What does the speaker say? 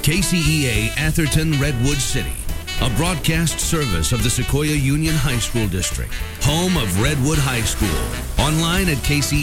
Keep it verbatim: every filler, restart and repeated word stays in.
K C E A Atherton Redwood City, a broadcast service of the Sequoia Union High School District, home of Redwood High School. Online at K C E A.